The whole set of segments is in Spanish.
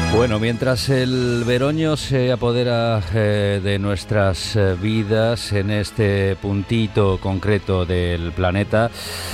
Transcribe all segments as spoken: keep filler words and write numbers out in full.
Bueno, mientras el veroño se apodera eh, de nuestras eh, vidas en este puntito concreto del planeta,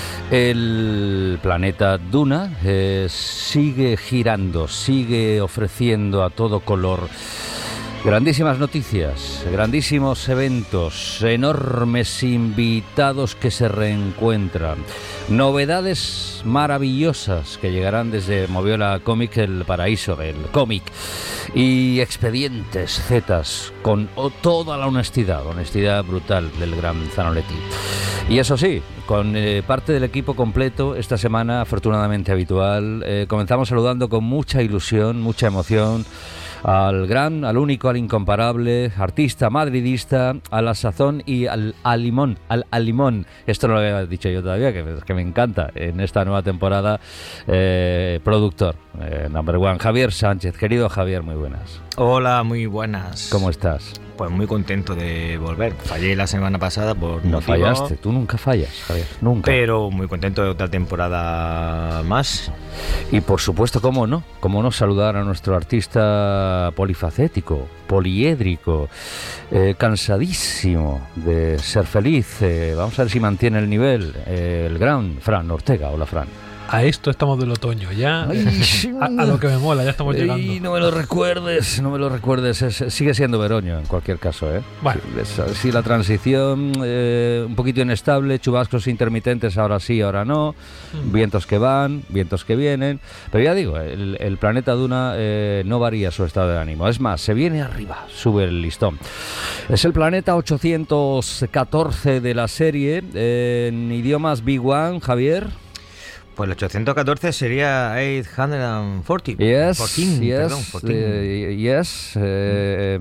el planeta Duna eh, sigue girando, sigue ofreciendo a todo color grandísimas noticias, grandísimos eventos, enormes invitados que se reencuentran, novedades maravillosas que llegarán desde Moviola Cómic, el paraíso del cómic, y expedientes zetas con oh, toda la honestidad, honestidad brutal del gran Zanoletti. Y eso sí, con eh, parte del equipo completo esta semana, afortunadamente habitual, eh, comenzamos saludando con mucha ilusión, mucha emoción al gran, al único, al incomparable, artista madridista, a la sazón y al, al limón, al, al limón. Esto no lo había dicho yo todavía, que, que me encanta en esta nueva temporada. Eh, productor, eh, number one, Javier Sánchez. Querido Javier, muy buenas. Hola, muy buenas. ¿Cómo estás? Pues muy contento de volver. Fallé la semana pasada por No motivo, fallaste, tú nunca fallas, Javier, nunca. Pero muy contento de otra temporada más. Y por supuesto, cómo no, cómo no saludar a nuestro artista polifacético, poliédrico, eh, cansadísimo de ser feliz. Eh, vamos a ver si mantiene el nivel, eh, el gran Fran Ortega. Hola, Fran. A esto estamos del otoño, ya. Ay, a, a lo que me mola, ya estamos llegando. Y no me lo recuerdes, no me lo recuerdes. Es, sigue siendo veroño en cualquier caso, ¿eh? Bueno. Sí, es, sí, la transición eh, un poquito inestable, chubascos intermitentes, ahora sí, ahora no, mm. vientos que van, vientos que vienen. Pero ya digo, el, el planeta Duna eh, no varía su estado de ánimo. Es más, se viene arriba, sube el listón. Es el planeta ochocientos catorce de la serie, eh, en idiomas B uno, Javier. Pues el ochocientos catorce sería ochocientos cuarenta. Yes, fourteen, yes, perdón, fourteen. Uh, yes. Uh,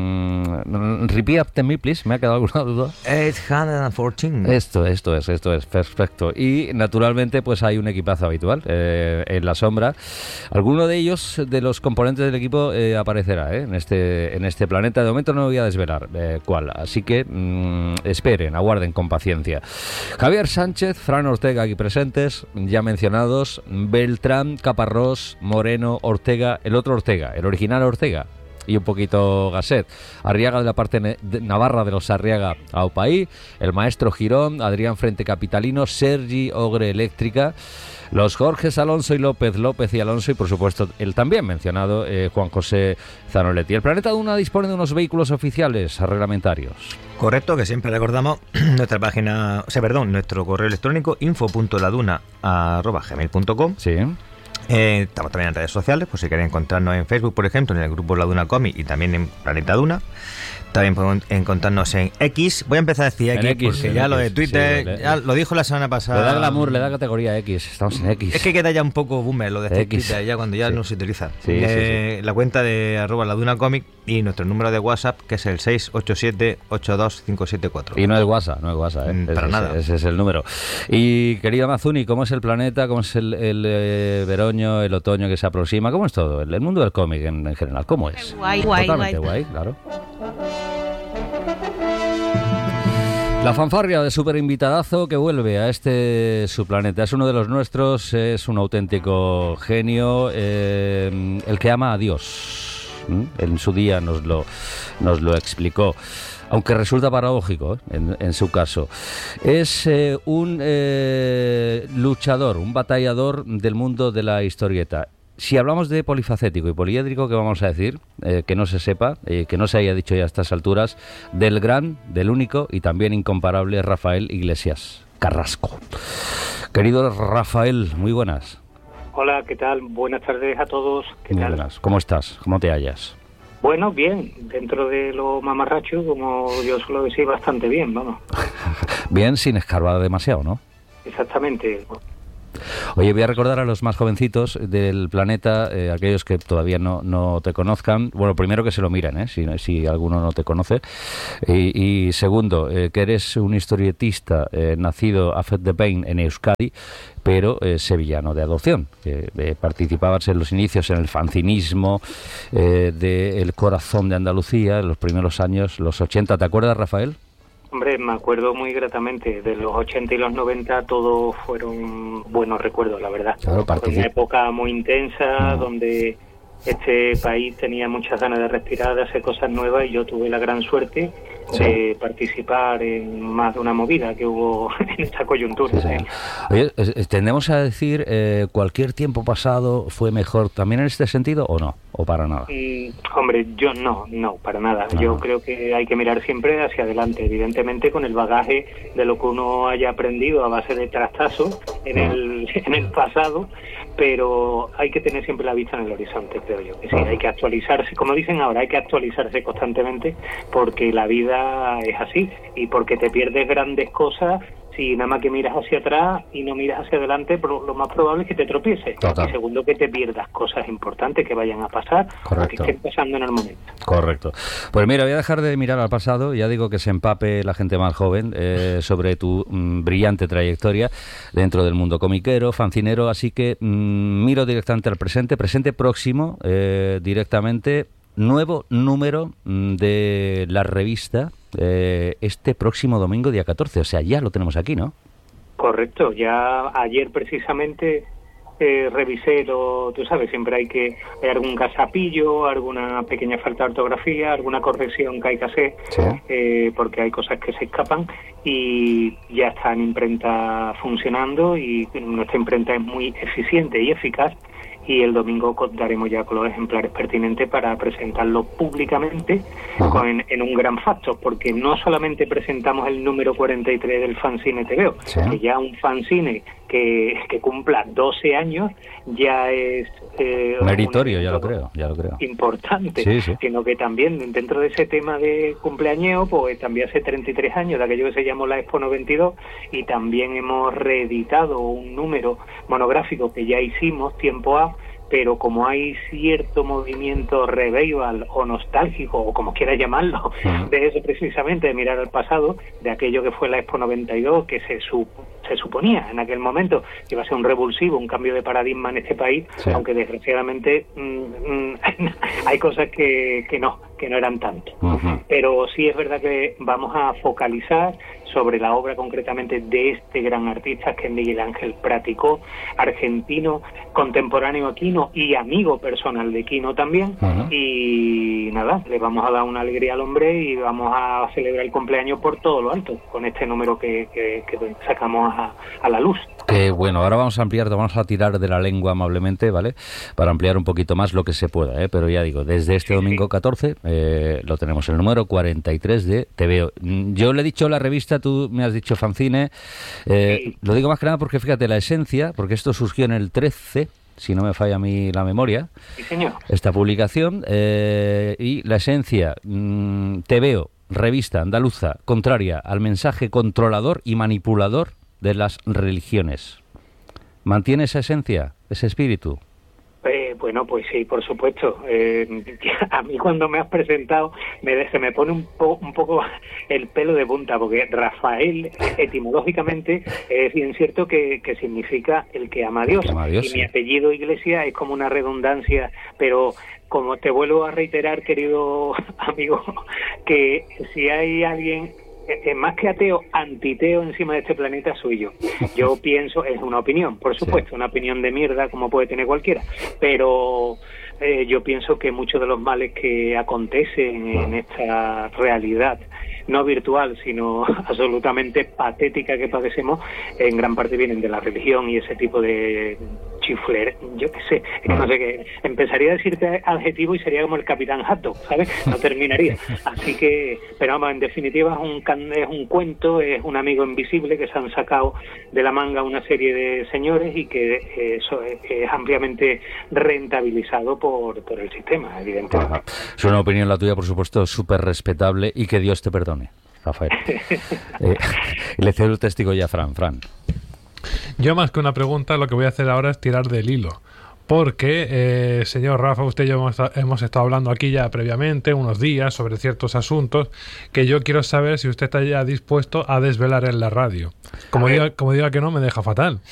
um, repeat after me, please. Me ha quedado alguna duda. ochocientos catorce. Esto, esto es, esto es, perfecto. Y naturalmente, pues hay un equipazo habitual eh, en la sombra. Alguno de ellos, de los componentes del equipo, eh, aparecerá eh, en este en este planeta. De momento no voy a desvelar eh, cuál. Así que mm, esperen, aguarden con paciencia. Javier Sánchez, Fran Ortega aquí presentes. Ya mencionados, Beltrán, Caparrós, Moreno, Ortega, el otro Ortega, el original Ortega y un poquito Gasset, Arriaga de la parte ne- de Navarra de los Arriaga Aupaí, el maestro Girón, Adrián Frente Capitalino, Sergi Ogre Eléctrica, los Jorges Alonso y López, López y Alonso y por supuesto el también mencionado eh, Juan José Zanoletti. El planeta Duna dispone de unos vehículos oficiales reglamentarios. Correcto, que siempre recordamos nuestra página, o sea, perdón, nuestro correo electrónico info punto laduna arroba gmail punto com. Sí. Eh, estamos también en redes sociales, por si queréis encontrarnos en Facebook, por ejemplo, en el grupo La Duna Comic y también en Planeta Duna. También podemos encontrarnos en X. Voy a empezar a decir X, X porque ya X, lo de Twitter, sí, le, ya lo dijo la semana pasada. Le da glamour, le da categoría X. Estamos en X. Es que queda ya un poco boomer lo de este Twitter, ya cuando ya sí. no se utiliza. Sí, eh, sí, sí. La cuenta de arroba La Duna Comic y nuestro número de WhatsApp, que es el seis ocho siete ocho dos cinco siete cuatro. Y no es WhatsApp, no es WhatsApp, ¿eh? Mm, para ese, nada. Ese, ese es el número. Y querida Mazuni, ¿cómo es el planeta? ¿Cómo es el, el eh, veroño, el otoño que se aproxima? ¿Cómo es todo? El, el mundo del cómic en, en general, ¿cómo es? Guay, guay, Totalmente guay, guay claro. La fanfarria de super invitadazo que vuelve a este su planeta. Es uno de los nuestros, es un auténtico genio, eh, el que ama a Dios. ¿Mm? En su día nos lo, nos lo explicó. Aunque resulta paradójico ¿eh? en, en su caso. Es eh, un eh, luchador, un batallador del mundo de la historieta. Si hablamos de polifacético y poliédrico, ¿qué vamos a decir? Eh, que no se sepa, eh, que no se haya dicho ya a estas alturas, del gran, del único y también incomparable Rafael Iglesias Carrasco. Querido Rafael, muy buenas. Hola, ¿qué tal? Buenas tardes a todos. ¿Qué muy tal? Buenas. ¿Cómo estás? ¿Cómo te hallas? Bueno, bien. Dentro de lo mamarracho, como yo suelo decir, bastante bien, vamos. Bien, sin escarbar demasiado, ¿no? Exactamente. Oye, voy a recordar a los más jovencitos del planeta, eh, aquellos que todavía no, no te conozcan. Bueno, primero que se lo miren, ¿eh? si, si alguno no te conoce. Y, y segundo, eh, que eres un historietista eh, nacido a Fet de Pain en Euskadi, pero eh, sevillano de adopción. Que eh, participabas en los inicios en el fanzinismo eh, del corazón de Andalucía, en los primeros años, los ochenta. ¿Te acuerdas, Rafael? Hombre, me acuerdo muy gratamente. De los ochenta y los noventa todos fueron buenos recuerdos, la verdad. Claro, Fue una época muy intensa, mm. donde este país tenía muchas ganas de respirar, de hacer cosas nuevas, y yo tuve la gran suerte sí. de participar en más de una movida que hubo en esta coyuntura. Sí, sí. Oye, tendemos a decir eh, cualquier tiempo pasado fue mejor, ¿también en este sentido o no? ¿O para nada? Mm, hombre, yo no, no, para nada. No. Yo creo que hay que mirar siempre hacia adelante, evidentemente con el bagaje de lo que uno haya aprendido a base de trastazos en, no. el, en el pasado, pero hay que tener siempre la vista en el horizonte, creo yo. Que sí, hay que actualizarse, como dicen ahora, hay que actualizarse constantemente, porque la vida es así, y porque te pierdes grandes cosas si nada más que miras hacia atrás y no miras hacia adelante, lo más probable es que te tropieces. Total. Y segundo, que te pierdas cosas importantes que vayan a pasar. Correcto. O que estén pasando en el momento. Correcto. Pues mira, voy a dejar de mirar al pasado, ya digo que se empape la gente más joven eh, sobre tu mm, brillante trayectoria dentro del mundo comiquero, fancinero, así que mm, miro directamente al presente, presente próximo, eh, directamente, nuevo número de la revista eh, este próximo domingo, día catorce, o sea, ya lo tenemos aquí, ¿no? Correcto, ya ayer precisamente eh, revisé lo, tú sabes, siempre hay que, hay algún casapillo, alguna pequeña falta de ortografía, alguna corrección que hay que hacer, ¿sí? eh, porque hay cosas que se escapan, y ya está en imprenta funcionando, y nuestra imprenta es muy eficiente y eficaz, y el domingo contaremos ya con los ejemplares pertinentes para presentarlo públicamente con, en un gran facto, porque no solamente presentamos el número cuarenta y tres del fanzine Te Veo, ¿sí? que ya un fanzine que, que cumpla doce años ya es eh, meritorio, ya lo creo, ya lo creo. Importante, sí, sí. sino que también dentro de ese tema de cumpleaños, pues también hace treinta y tres años de aquello que se llamó la Expo noventa y dos, y también hemos reeditado un número monográfico que ya hicimos tiempo A, pero como hay cierto movimiento revival o nostálgico, o como quieras llamarlo, uh-huh. de eso precisamente, de mirar al pasado, de aquello que fue la Expo noventa y dos, que se, su, se suponía en aquel momento que iba a ser un revulsivo, un cambio de paradigma en este país, sí. aunque desgraciadamente mmm, hay cosas que, que no, que no eran tanto. Uh-huh. Pero sí es verdad que vamos a focalizar sobre la obra concretamente de este gran artista que es Miguel Ángel Prático, argentino, contemporáneo a Quino y amigo personal de Quino también. Uh-huh. Y nada, le vamos a dar una alegría al hombre y vamos a celebrar el cumpleaños por todo lo alto con este número que, que, que sacamos a, a la luz. Que bueno, ahora vamos a ampliar, vamos a tirar de la lengua amablemente, ¿vale? Para ampliar un poquito más lo que se pueda, ¿eh? Pero ya digo, desde este domingo catorce eh, lo tenemos, el número cuarenta y tres de Te Veo. Yo le he dicho la revista, tú me has dicho fanzine, eh, sí. Lo digo más que nada porque fíjate, la esencia, porque esto surgió en el trece, si no me falla a mí la memoria, sí, señor. Esta publicación, eh, y la esencia, mmm, Te Veo, revista andaluza, contraria al mensaje controlador y manipulador de las religiones. ¿Mantiene esa esencia, ese espíritu? Eh, bueno, pues sí, por supuesto. Eh, a mí cuando me has presentado me, se me pone un, po, un poco el pelo de punta, porque Rafael, etimológicamente, es bien cierto que, que significa el que ama a Dios. Ama a Dios y sí. Mi apellido Iglesia es como una redundancia, pero como te vuelvo a reiterar, querido amigo, que si hay alguien... Eh, más que ateo, antiteo encima de este planeta soy yo. Yo pienso, es una opinión, por supuesto, sí. Una opinión de mierda como puede tener cualquiera, pero eh, yo pienso que muchos de los males que acontecen en esta realidad no virtual, sino absolutamente patética que padecemos, en gran parte vienen de la religión y ese tipo de chifler, yo qué sé, es que no sé qué, empezaría a decirte adjetivo y sería como el Capitán Haddock, ¿sabes? No terminaría. Así que, pero vamos, en definitiva es un, can, es un cuento, es un amigo invisible que se han sacado de la manga una serie de señores y que eso es, es ampliamente rentabilizado por, por el sistema, evidentemente. Ajá. Es una opinión la tuya, por supuesto, súper respetable, y que Dios te perdone, Rafael. eh, le cedo el testigo ya a Fran. Fran. Yo, más que una pregunta, lo que voy a hacer ahora es tirar del hilo. Porque, eh, señor Rafa, usted y yo hemos, hemos estado hablando aquí ya previamente, unos días, sobre ciertos asuntos que yo quiero saber si usted está ya dispuesto a desvelar en la radio. Como diga, como diga que no, me deja fatal.